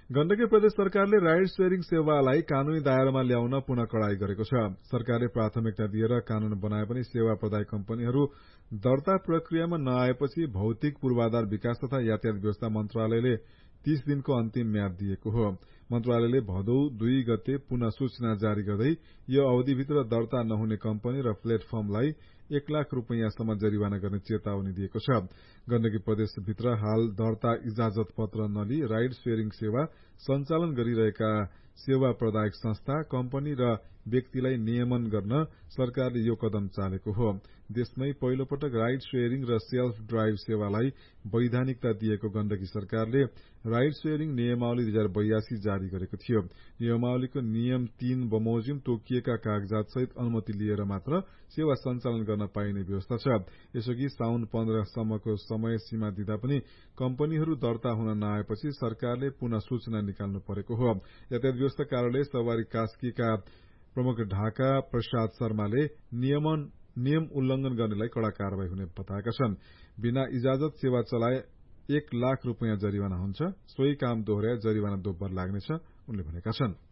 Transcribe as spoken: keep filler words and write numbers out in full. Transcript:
गण्डकी प्रदेश सरकारले ride sharing सेवालाई कानूनी दायरामा ल्याउन पुनः कड़ाई गरेको छ। सरकारले प्राथमिकता दिएर कानून बनाए पनि सेवा प्रदायक कम्पनीहरू दर्ता प्रक्रियामा नआएपछि भौतिक पूर्वाधार विकास तथा यातायात व्यवस्था मन्त्रालयले तीस दिनको अन्तिम म्याद दिएको हो। मन्त्रालयले भदौ दुई गते पुनः सूचना जारी गर्दै यो अवधिभित्र दर्ता नहुने कम्पनी र प्लेटफर्मलाई एक लाख रूपियाँसम्म जरिवाना गर्ने चेतावनी दिएको छ। गण्डकी प्रदेशभित्र हाल दर्ता इजाजत पत्र नलिई राइड शेयरिङ सेवा सञ्चालन गरिरहेका सेवा प्रदायक संस्था, कम्पनी र व्यक्तिलाई नियमन गर्न सरकारले यो कदम चालेको हो। देशमै पहिलो पटक राइड शेयरिङ र सेल्फ ड्राइभ सेवालाई वैधानिकता दिएको गण्डकी सरकारले राइड शेयरिङ नियमावली दुई हजार बयासी जारी गरेको थियो। नियमावलीको नियम तीन बमोजिम तोकिएका कागजात सहित अनुमति लिएर मात्र सेवा सञ्चालन गर्न पाइने व्यवस्था छ। यसअघि साउन पन्ध्रसम्मको समय सीमा दिँदा पनि कम्पनीहरू दर्ता हुन नआएपछि सरकारले पुनः सूचना निकाल्नु परेको हो। यातायात व्यवस्था कार्यालय सवारी कास्कीका प्रमुख ढाका प्रसाद शर्माले नियमन नियम उल्लंघन गर्नेलाई कड़ा कार्यवाही हुने बताएका छन्। बिना इजाजत सेवा चलाए एक लाख रूपियाँ जरिवाना हुन्छ। सोही काम दोहोर्याए जरिवाना दोब्बर लाग्नेछ उनले भनेका छन्।